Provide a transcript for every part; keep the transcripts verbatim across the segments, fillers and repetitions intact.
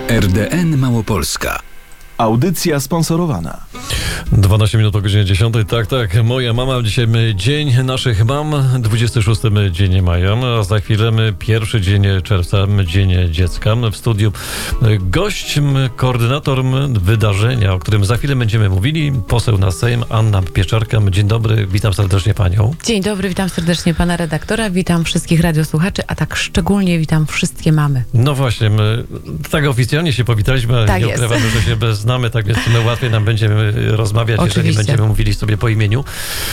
R D N Małopolska. Audycja sponsorowana. dwanaście minut po godzinie dziesiątej. Tak, tak. Moja mama. Dzisiaj dzień naszych mam. dwudziesty szósty dzień maja. A za chwilę pierwszy dzień czerwca, dzień dziecka. W studiu gość, koordynator wydarzenia, o którym za chwilę będziemy mówili, poseł na Sejm, Anna Pieczarka. Dzień dobry, witam serdecznie panią. Dzień dobry, witam serdecznie pana redaktora, witam wszystkich radiosłuchaczy, a tak szczególnie witam wszystkie mamy. No właśnie, my tak oficjalnie się powitaliśmy, ale tak nie jest. ukrywamy, że się bez znamy, tak więc my łatwiej nam będziemy rozmawiać, Oczywiście. jeżeli będziemy mówili sobie po imieniu.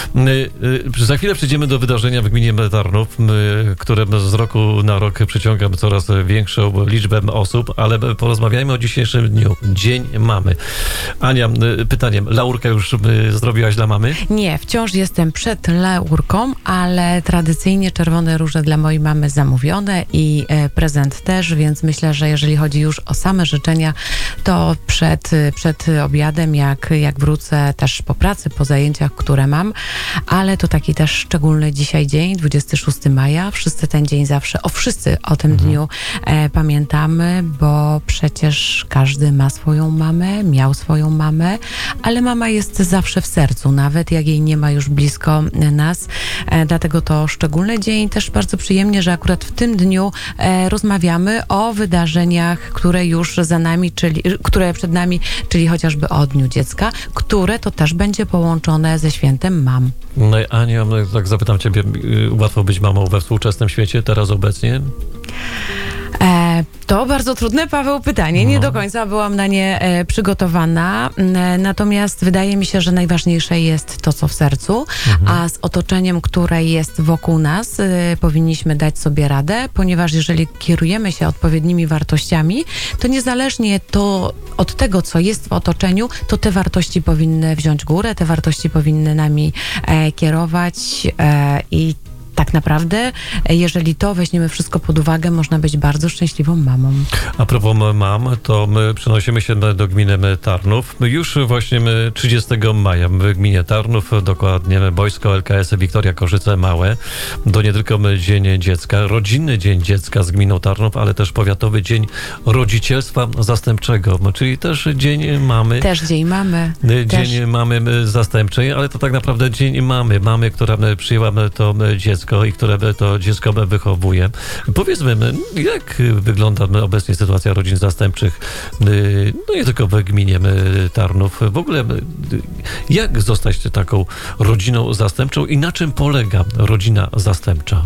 Za chwilę przejdziemy do wydarzenia w gminie Tarnów, które z roku na rok przyciąga coraz większą liczbę osób, ale porozmawiajmy o dzisiejszym dniu. Dzień Mamy. Ania, pytanie, laurkę już zrobiłaś dla mamy? Nie, wciąż jestem przed laurką, ale tradycyjnie czerwone róże dla mojej mamy zamówione i prezent też, więc myślę, że jeżeli chodzi już o same życzenia, to przed przed obiadem, jak, jak wrócę też po pracy, po zajęciach, które mam, ale to taki też szczególny dzisiaj dzień, dwudziestego szóstego maja. Wszyscy ten dzień zawsze, o wszyscy o tym mhm. dniu e, pamiętamy, bo przecież każdy ma swoją mamę, miał swoją mamę, ale mama jest zawsze w sercu, nawet jak jej nie ma już blisko nas. E, dlatego to szczególny dzień. Też bardzo przyjemnie, że akurat w tym dniu e, rozmawiamy o wydarzeniach, które już za nami, czyli które przed nami, czyli chociażby o Dniu Dziecka, które to też będzie połączone ze świętem mam. No Ania, tak zapytam ciebie, łatwo być mamą we współczesnym świecie, teraz obecnie? E, to bardzo trudne, Paweł, pytanie. Nie no. do końca byłam na nie e, przygotowana. E, natomiast wydaje mi się, że najważniejsze jest to, co w sercu, mhm. a z otoczeniem, które jest wokół nas, e, powinniśmy dać sobie radę, ponieważ jeżeli kierujemy się odpowiednimi wartościami, to niezależnie to od tego, co jest w otoczeniu, to te wartości powinny wziąć górę, te wartości powinny nami e, kierować e, i tak naprawdę, jeżeli to weźmiemy wszystko pod uwagę, można być bardzo szczęśliwą mamą. A propos mam, to my przenosimy się do gminy Tarnów. Już właśnie trzydziestego maja w gminie Tarnów, dokładnie boisko L K S Wiktoria Korzyce Małe, to nie tylko Dzień Dziecka, rodzinny Dzień Dziecka z gminą Tarnów, ale też powiatowy Dzień Rodzicielstwa Zastępczego, czyli też Dzień Mamy. Też Dzień Mamy. Dzień też. Mamy Zastępczej, ale to tak naprawdę Dzień Mamy, mamy, która przyjęła to dziecko i które to dziecko wychowuje. Powiedzmy, jak wygląda obecnie sytuacja rodzin zastępczych, no nie tylko w gminie Tarnów, w ogóle jak zostać taką rodziną zastępczą i na czym polega rodzina zastępcza?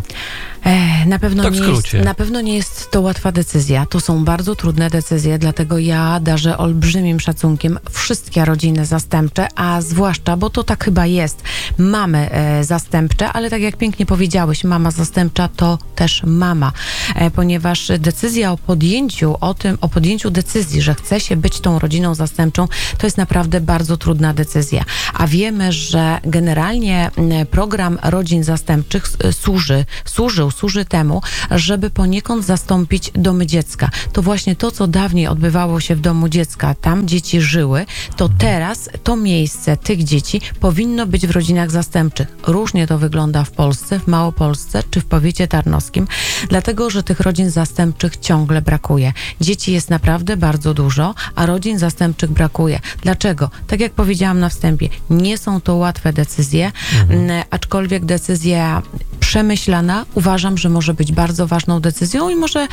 E, na pewno tak nie jest, na pewno nie jest to łatwa decyzja. To są bardzo trudne decyzje, dlatego ja darzę olbrzymim szacunkiem wszystkie rodziny zastępcze, a zwłaszcza, bo to tak chyba jest, mamy e, zastępcze, ale tak jak pięknie powiedziałeś, mama zastępcza to też mama, e, ponieważ decyzja o podjęciu, o tym, o podjęciu decyzji, że chce się być tą rodziną zastępczą, to jest naprawdę bardzo trudna decyzja. A wiemy, że generalnie program rodzin zastępczych służy, służył służy temu, żeby poniekąd zastąpić domy dziecka. To właśnie to, co dawniej odbywało się w domu dziecka, tam dzieci żyły, to teraz to miejsce tych dzieci powinno być w rodzinach zastępczych. Różnie to wygląda w Polsce, w Małopolsce czy w powiecie tarnowskim, dlatego, że tych rodzin zastępczych ciągle brakuje. Dzieci jest naprawdę bardzo dużo, a rodzin zastępczych brakuje. Dlaczego? Tak jak powiedziałam na wstępie, nie są to łatwe decyzje, mhm. aczkolwiek decyzja przemyślana, uważam, że może być bardzo ważną decyzją i może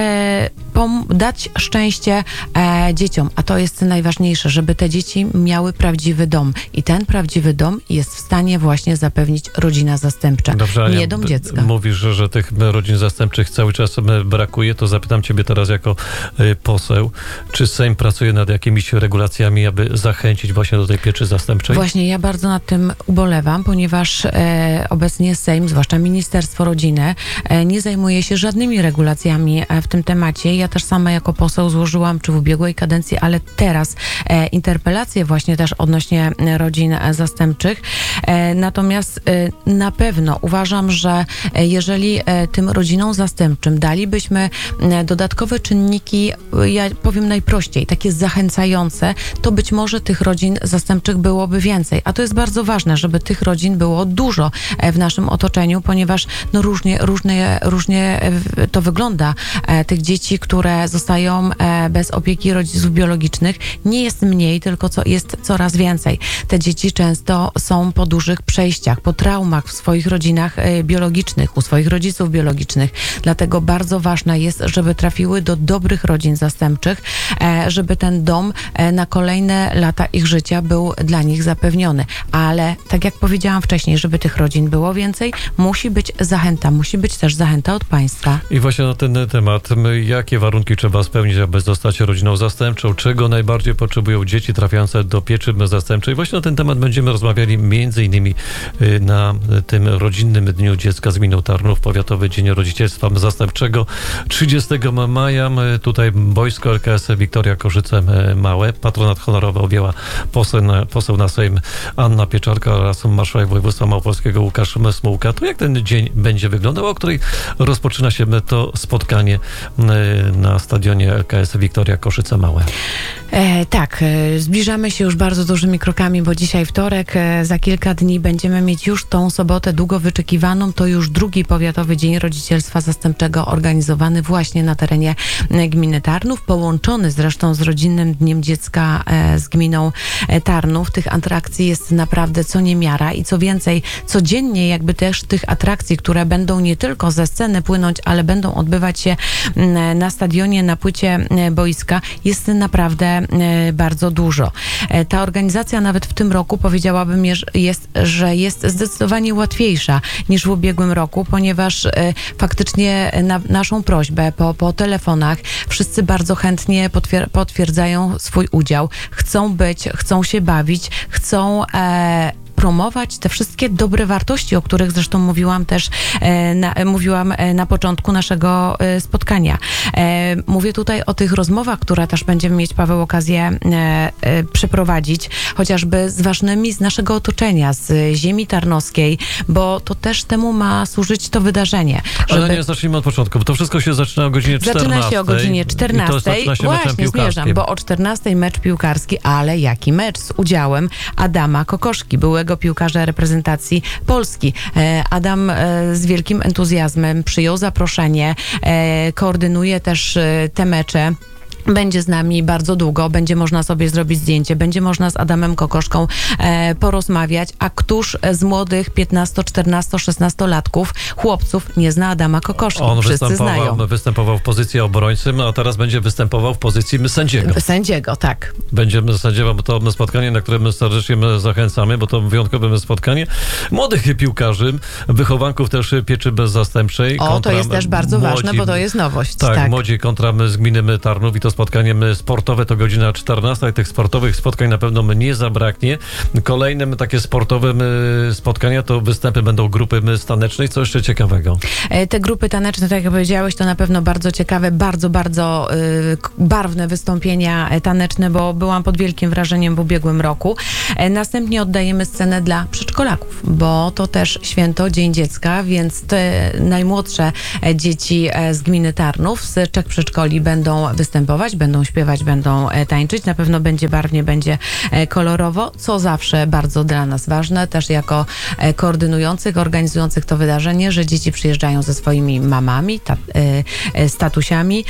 e, pom- dać szczęście e, dzieciom, a to jest najważniejsze, żeby te dzieci miały prawdziwy dom i ten prawdziwy dom jest w stanie właśnie zapewnić rodzina zastępcza, Dobrze, nie dom dziecka. Mówisz, że, że tych rodzin zastępczych cały czas brakuje, to zapytam ciebie teraz jako y, poseł, czy Sejm pracuje nad jakimiś regulacjami, aby zachęcić właśnie do tej pieczy zastępczej? Właśnie, ja bardzo nad tym ubolewam, ponieważ e, obecnie Sejm, zwłaszcza Ministerstwo Rodziny, e, nie zajmuje się żadnymi regulacjami w tym temacie. Ja też sama jako poseł złożyłam, czy w ubiegłej kadencji, ale teraz e, interpelację właśnie też odnośnie rodzin zastępczych. E, natomiast e, na pewno uważam, że e, jeżeli e, tym rodzinom zastępczym dalibyśmy e, dodatkowe czynniki, e, ja powiem najprościej, takie zachęcające, to być może tych rodzin zastępczych byłoby więcej. A to jest bardzo ważne, żeby tych rodzin było dużo e, w naszym otoczeniu, ponieważ no różnie, różnie, różnie to wygląda, e, tych dzieci, które które zostają e, bez opieki rodziców biologicznych, nie jest mniej, tylko co, jest coraz więcej. Te dzieci często są po dużych przejściach, po traumach w swoich rodzinach e, biologicznych, u swoich rodziców biologicznych. Dlatego bardzo ważne jest, żeby trafiły do dobrych rodzin zastępczych, e, żeby ten dom e, na kolejne lata ich życia był dla nich zapewniony. Ale tak jak powiedziałam wcześniej, żeby tych rodzin było więcej, musi być zachęta, musi być też zachęta od państwa. I właśnie na ten temat, jakie warunki trzeba spełnić, aby zostać rodziną zastępczą, czego najbardziej potrzebują dzieci trafiające do pieczy zastępczej. Właśnie na ten temat będziemy rozmawiali między innymi na tym rodzinnym Dniu Dziecka z Gminy Tarnów, Powiatowy Dzień Rodzicielstwa Zastępczego. trzydziestego maja tutaj Boisko L K S Wiktoria Korzyce Małe. Patronat honorowy objęła poseł na, poseł na Sejm Anna Pieczarka oraz marszałek województwa małopolskiego Łukasz Smułka. To jak ten dzień będzie wyglądał, o której rozpoczyna się to spotkanie na stadionie L K S Wiktoria Koszyce Małe? E, tak, e, zbliżamy się już bardzo dużymi krokami, bo dzisiaj wtorek, e, za kilka dni będziemy mieć już tą sobotę długo wyczekiwaną. To już drugi Powiatowy Dzień Rodzicielstwa Zastępczego organizowany właśnie na terenie e, gminy Tarnów, połączony zresztą z Rodzinnym Dniem Dziecka e, z gminą e, Tarnów. Tych atrakcji jest naprawdę co niemiara i co więcej, codziennie jakby też tych atrakcji, które będą nie tylko ze sceny płynąć, ale będą odbywać się m, na stadionie, na płycie e, boiska, jest naprawdę bardzo dużo. Ta organizacja nawet w tym roku powiedziałabym, jest, że jest zdecydowanie łatwiejsza niż w ubiegłym roku, ponieważ faktycznie na naszą prośbę po, po telefonach wszyscy bardzo chętnie potwier- potwierdzają swój udział. Chcą być, chcą się bawić, chcą e, promować te wszystkie dobre wartości, o których zresztą mówiłam też e, na, mówiłam e, na początku naszego e, spotkania. E, mówię tutaj o tych rozmowach, które też będziemy mieć, Paweł, okazję e, e, przeprowadzić, chociażby z ważnymi z naszego otoczenia, z ziemi tarnowskiej, bo to też temu ma służyć to wydarzenie. Żeby... Ale nie, zacznijmy od początku, bo to wszystko się zaczyna o godzinie czternastej. Zaczyna się o godzinie czternastej. Właśnie zmierzam, bo o czternastej mecz piłkarski, ale jaki mecz z udziałem Adama Kokoszki, byłego piłkarza reprezentacji Polski. Adam z wielkim entuzjazmem przyjął zaproszenie, koordynuje też te mecze. Będzie z nami bardzo długo, będzie można sobie zrobić zdjęcie, będzie można z Adamem Kokoszką e, porozmawiać, a któż z młodych piętnasto, czternasto, szesnastolatków, chłopców nie zna Adama Kokoszki? On Wszyscy występował, znają. występował w pozycji obrońcy, a teraz będzie występował w pozycji sędziego. Sędziego, tak. Będziemy sędziował to spotkanie, na które my serdecznie zachęcamy, bo to wyjątkowe spotkanie młodych piłkarzy, wychowanków też pieczy bezzastępczej. O, to jest też bardzo młodzi, ważne, bo to jest nowość. Tak, tak. młodzi kontra z gminy Tarnów i to spotkanie sportowe to godzina czternasta i tych sportowych spotkań na pewno nie zabraknie. Kolejnym takie sportowym spotkania to występy będą grupy tanecznej. Co jeszcze ciekawego? Te grupy taneczne, tak jak powiedziałeś, to na pewno bardzo ciekawe, bardzo, bardzo y, barwne wystąpienia taneczne, bo byłam pod wielkim wrażeniem w ubiegłym roku. Następnie oddajemy scenę dla przedszkolaków, bo to też święto, Dzień Dziecka, więc te najmłodsze dzieci z gminy Tarnów z trzech przedszkoli będą występować, będą śpiewać, będą tańczyć. Na pewno będzie barwnie, będzie kolorowo, co zawsze bardzo dla nas ważne, też jako koordynujących, organizujących to wydarzenie, że dzieci przyjeżdżają ze swoimi mamami, ta, e, statusiami,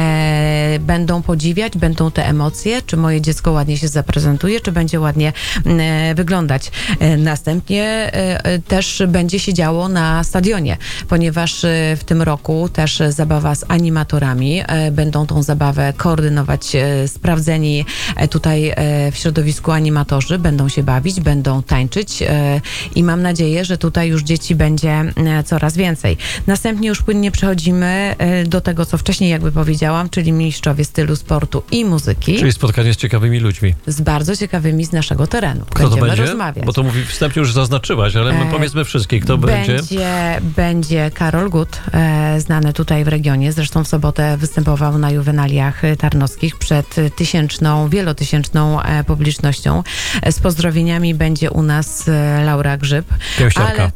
e, będą podziwiać, będą te emocje, czy moje dziecko ładnie się zaprezentuje, czy będzie ładnie e, wyglądać. E, następnie e, też będzie się działo na stadionie, ponieważ e, w tym roku też zabawa z animatorami, e, będą tą zabawę koordynować e, sprawdzeni e, tutaj e, w środowisku animatorzy, będą się bawić, będą tańczyć e, i mam nadzieję, że tutaj już dzieci będzie e, coraz więcej. Następnie już płynnie przechodzimy e, do tego, co wcześniej jakby powiedziałam, czyli mistrzowie stylu, sportu i muzyki. Czyli spotkanie z ciekawymi ludźmi. Z bardzo ciekawymi z naszego terenu. Kto Będziemy to będzie? rozmawiać. Bo to mówi, wstępnie już zaznaczyłaś, ale e, powiedzmy wszystkich, kto będzie. Będzie, będzie Karol Gut, e, znany tutaj w regionie. Zresztą w sobotę występował na juwenaliach tarnowskich przed tysięczną, wielotysięczną e, publicznością. E, z pozdrowieniami będzie u nas e, Laura Grzyb. Pięściarka. Ale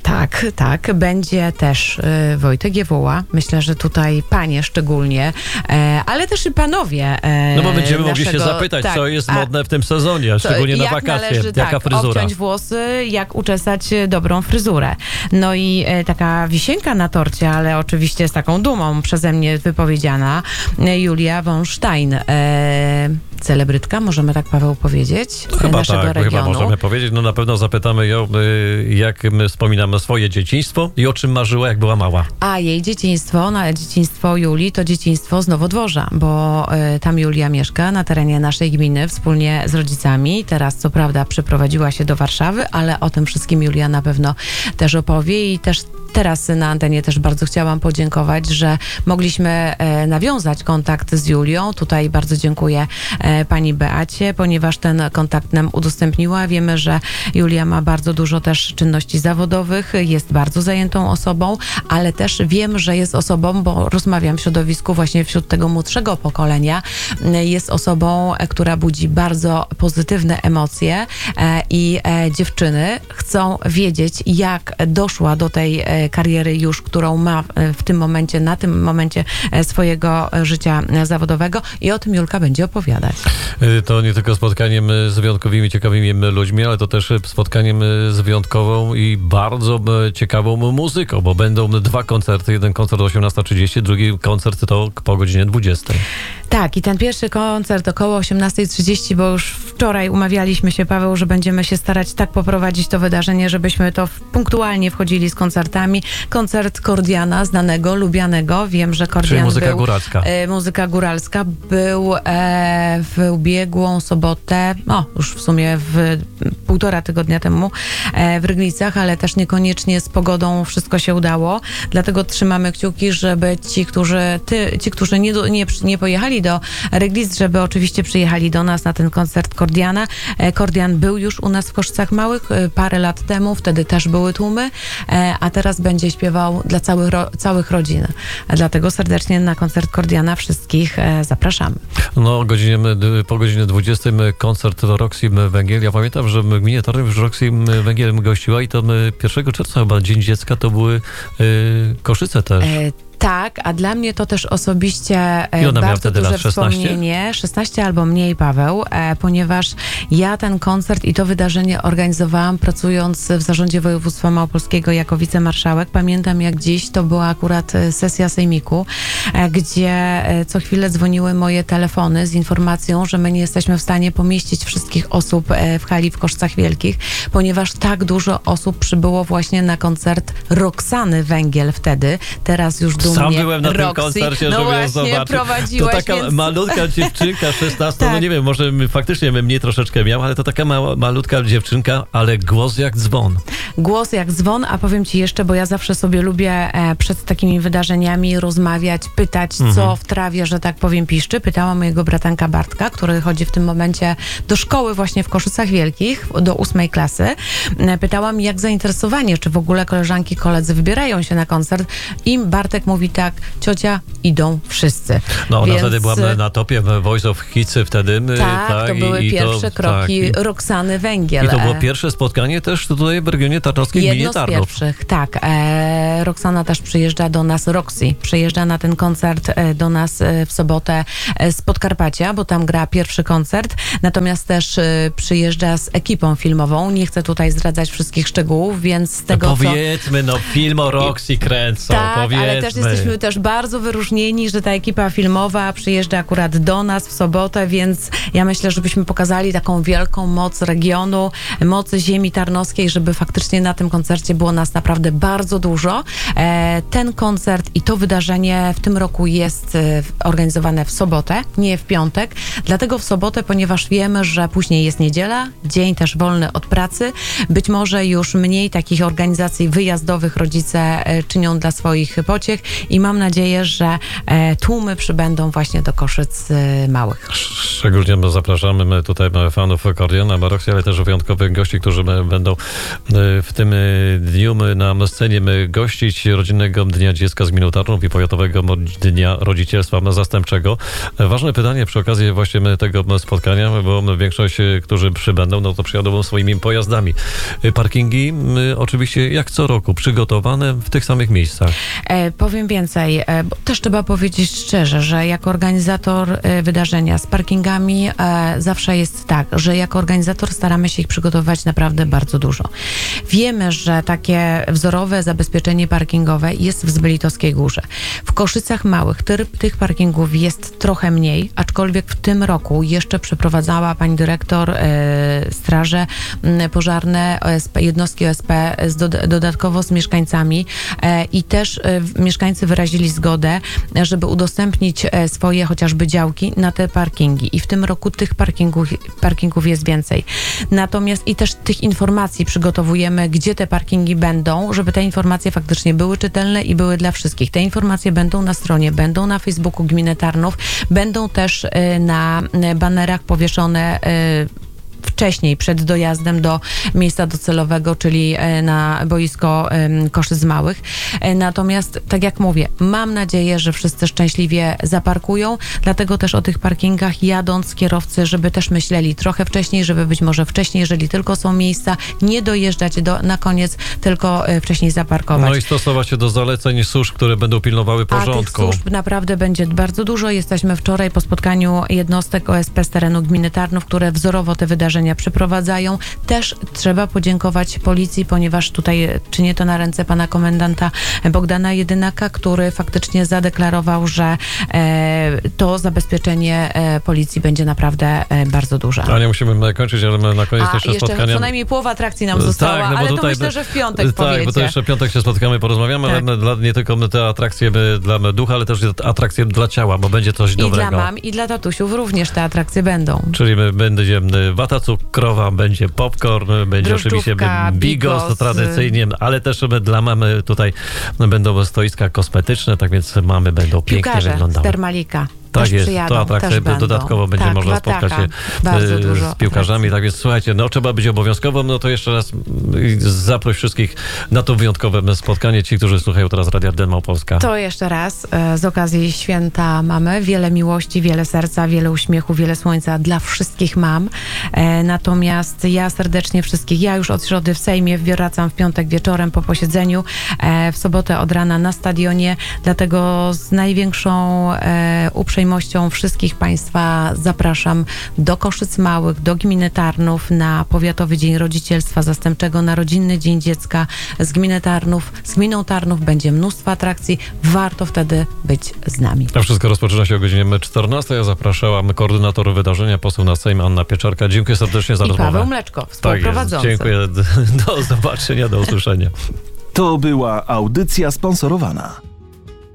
Tak, tak. Będzie też y, Wojtek Jewuła. Myślę, że tutaj panie szczególnie, e, ale też i panowie. E, No bo będziemy naszego, mogli się zapytać, tak, co jest a modne w tym sezonie, szczególnie na jak wakacje. Należy, Jaka tak, fryzura? obciąć włosy, jak uczesać e, dobrą fryzurę. No i e, taka wisienka na torcie, ale oczywiście z taką dumą przeze mnie wypowiedziana, e, Julia von Stein. E, celebrytka, możemy tak, Paweł, powiedzieć, No, chyba naszego tak, regionu. chyba możemy powiedzieć. No na pewno zapytamy ją, y, jak my wspominamy swoje dzieciństwo i o czym marzyła, jak była mała. A jej dzieciństwo, no, dzieciństwo Julii to dzieciństwo z Nowodworza, bo y, tam Julia mieszka na terenie naszej gminy wspólnie z rodzicami. Teraz co prawda przeprowadziła się do Warszawy, ale o tym wszystkim Julia na pewno też opowie i też teraz na antenie też bardzo chciałam podziękować, że mogliśmy e, nawiązać kontakt z Julią. Tutaj bardzo dziękuję e, pani Beacie, ponieważ ten kontakt nam udostępniła. Wiemy, że Julia ma bardzo dużo też czynności zawodowych, jest bardzo zajętą osobą, ale też wiem, że jest osobą, bo rozmawiam w środowisku właśnie wśród tego młodszego pokolenia, e, jest osobą, e, która budzi bardzo pozytywne emocje e, i e, dziewczyny chcą wiedzieć, jak doszła do tej e, kariery już, którą ma w tym momencie, na tym momencie swojego życia zawodowego i o tym Julka będzie opowiadać. To nie tylko spotkaniem z wyjątkowymi, ciekawymi ludźmi, ale to też spotkaniem z wyjątkową i bardzo ciekawą muzyką, bo będą dwa koncerty. Jeden koncert o osiemnasta trzydzieści, drugi koncert to po godzinie dwudziestej. Tak, i ten pierwszy koncert około osiemnasta trzydzieści, bo już wczoraj umawialiśmy się, Paweł, że będziemy się starać tak poprowadzić to wydarzenie, żebyśmy to punktualnie wchodzili z koncertami. Koncert Kordiana, znanego, lubianego. Wiem, że Kordian Czyli muzyka był, góralska. E, muzyka góralska był e, w ubiegłą sobotę, o, już w sumie w półtora tygodnia temu e, w Ryglicach, ale też niekoniecznie z pogodą wszystko się udało. Dlatego trzymamy kciuki, żeby ci, którzy, ty, ci, którzy nie, do, nie, nie pojechali do Ryglic, żeby oczywiście przyjechali do nas na ten koncert Kordiana. E, Kordian był już u nas w Koszicach Małych e, parę lat temu, wtedy też były tłumy, e, a teraz będzie śpiewał dla całych, ro, całych rodzin. E, dlatego serdecznie na koncert Kordiana wszystkich e, zapraszamy. No, godzinie, po godzinie dwudziestej koncert Roxy Węgiel. Ja pamiętam, że w gminie Tarnów już Roxy Węgiel gościła i to pierwszego czerwca chyba, Dzień Dziecka, to były y, Koszyce też. E, Tak, a dla mnie to też osobiście I ona miała bardzo wtedy duże lat szesnaście? wspomnienie, szesnaście albo mniej, Paweł, e, ponieważ ja ten koncert i to wydarzenie organizowałam pracując w Zarządzie Województwa Małopolskiego jako wicemarszałek. Pamiętam jak dziś, to była akurat sesja sejmiku, e, gdzie e, co chwilę dzwoniły moje telefony z informacją, że my nie jesteśmy w stanie pomieścić wszystkich osób e, w hali w Koszcach Wielkich, ponieważ tak dużo osób przybyło właśnie na koncert Roxany Węgiel wtedy, teraz już dumnie Sam byłem na tym Roxy. koncercie, no żeby ją właśnie, zobaczyć. prowadziłeś, To taka więc... malutka dziewczynka, szesnasta, no Tak. nie wiem, może faktycznie mnie troszeczkę miał, ale to taka mała, malutka dziewczynka, ale głos jak dzwon. Głos jak dzwon, a powiem ci jeszcze, bo ja zawsze sobie lubię e, przed takimi wydarzeniami rozmawiać, pytać, Mhm. co w trawie, że tak powiem, piszczy. Pytałam mojego bratanka Bartka, który chodzi w tym momencie do szkoły właśnie w Koszycach Wielkich, do ósmej klasy. E, pytałam, jak zainteresowanie, czy w ogóle koleżanki, koledzy wybierają się na koncert. I Bartek mówi tak, ciocia, idą wszyscy. No ona Więc, wtedy była na topie w Voice of Hits wtedy. Tak, tak to były i, i pierwsze to, kroki tak, Roxany Węgiel. i, I to było E, pierwsze spotkanie też tutaj w regionie tarnowskim, gminie Jedno z Tarnów. pierwszych, tak. E, Roxana też przyjeżdża do nas, Roxy, przyjeżdża na ten koncert e, do nas e, w sobotę e, z Podkarpacia, bo tam gra pierwszy koncert, natomiast też e, przyjeżdża z ekipą filmową. Nie chcę tutaj zdradzać wszystkich szczegółów, więc z tego, co... Powiedzmy, no film o Roxy kręcą, Tak, powiedzmy. ale też jesteśmy też bardzo wyróżnieni, że ta ekipa filmowa przyjeżdża akurat do nas w sobotę, więc ja myślę, żebyśmy pokazali taką wielką moc regionu, mocy ziemi tarnowskiej, żeby faktycznie na tym koncercie było nas naprawdę bardzo dużo. E, ten koncert i to wydarzenie w tym roku jest e, organizowane w sobotę, nie w piątek, dlatego w sobotę, ponieważ wiemy, że później jest niedziela, dzień też wolny od pracy, być może już mniej takich organizacji wyjazdowych rodzice e, czynią dla swoich pociech i mam nadzieję, że e, tłumy przybędą właśnie do Koszyc e, Małych. Szczególnie zapraszamy my tutaj fanów Kordiona, Baroxy, ale też wyjątkowych gości, którzy będą w tym dniu na scenie gościć Rodzinnego Dnia Dziecka z Gminy Tarnów i Powiatowego Dnia Rodzicielstwa Zastępczego. Ważne pytanie przy okazji właśnie tego spotkania, bo większość, którzy przybędą, no to przyjadą swoimi pojazdami. Parkingi oczywiście jak co roku przygotowane w tych samych miejscach. E, powiem więcej, e, bo też trzeba powiedzieć szczerze, że jako organizator e, wydarzenia z parkingami e, zawsze jest tak, że jako organizator staramy się ich przygotować naprawdę bardzo dużo. Wiemy, że takie wzorowe zabezpieczenie parkingowe jest w Zbylitowskiej Górze. W Koszycach Małych ty, tych parkingów jest trochę mniej, aczkolwiek w tym roku jeszcze przeprowadzała pani dyrektor e, straże m, pożarne, O S P, jednostki O S P z do, dodatkowo z mieszkańcami e, i też e, mieszkańcy wyrazili zgodę, żeby udostępnić e, swoje chociażby działki na te parkingi i w tym roku tych parkingów, parkingów jest więcej. Natomiast i też tych informacji przygotowujemy, gdzie te parkingi będą, żeby te informacje faktycznie były czytelne i były dla wszystkich. Te informacje będą na stronie, będą na Facebooku Gminy Tarnów, będą też y, na banerach powieszone y, wcześniej, przed dojazdem do miejsca docelowego, czyli na boisko Koszyc Małych. Natomiast, tak jak mówię, mam nadzieję, że wszyscy szczęśliwie zaparkują, dlatego też o tych parkingach jadąc kierowcy, żeby też myśleli trochę wcześniej, żeby być może wcześniej, jeżeli tylko są miejsca, nie dojeżdżać do, na koniec, tylko wcześniej zaparkować. No i stosować się do zaleceń służb, które będą pilnowały porządku. A tych służb naprawdę będzie bardzo dużo. Jesteśmy wczoraj po spotkaniu jednostek O S P z terenu Gminy Tarnów, które wzorowo te wydarzenia przeprowadzają. Też trzeba podziękować policji, ponieważ tutaj czynię to na ręce pana komendanta Bogdana Jedynaka, który faktycznie zadeklarował, że e, to zabezpieczenie e, policji będzie naprawdę e, bardzo duże. A nie musimy kończyć, ale my na koniec A, jeszcze, jeszcze spotkania... co najmniej połowa atrakcji nam została, tak, no ale tutaj, to myślę, że w piątek tak, powiecie. bo to jeszcze w piątek się spotkamy, porozmawiamy, tak. ale dla, nie tylko te atrakcje dla ducha, ale też atrakcje dla ciała, bo będzie coś I dobrego. I dla mam, i dla tatusiów również te atrakcje będą. Czyli będzie wata cukrowa, będzie popcorn, będzie oczywiście bigos, to tradycyjnie, ale też dla mamy tutaj będą stoiska kosmetyczne, tak więc mamy będą pięknie Piłkarze wyglądały. z Termalika. Tak też jest, przyjadą, to atrakcja dodatkowo będzie tak, można Wataka, spotkać się bardzo z dużo piłkarzami. atrakcji. Tak więc słuchajcie, no trzeba być obowiązkowo, no to jeszcze raz zaproś wszystkich na to wyjątkowe spotkanie, ci, którzy słuchają teraz Radia Den Małopolska. To jeszcze raz z okazji święta mamy wiele miłości, wiele serca, wiele uśmiechu, wiele słońca dla wszystkich mam. Natomiast ja serdecznie wszystkich, ja już od środy w Sejmie wracam w piątek wieczorem po posiedzeniu, w sobotę od rana na stadionie, dlatego z największą uprzejmością wszystkich Państwa zapraszam do Koszyc Małych, do Gminy Tarnów na Powiatowy Dzień Rodzicielstwa Zastępczego, na Rodzinny Dzień Dziecka z Gminy Tarnów. Z Gminą Tarnów będzie mnóstwo atrakcji. Warto wtedy być z nami. A wszystko rozpoczyna się o godzinie czternastej. Ja zapraszałam koordynator wydarzenia, poseł na Sejm Anna Pieczarka. Dziękuję serdecznie za I rozmowę. Paweł Mleczko, współprowadzący. Tak jest. Dziękuję. Do zobaczenia, do usłyszenia. To była audycja sponsorowana.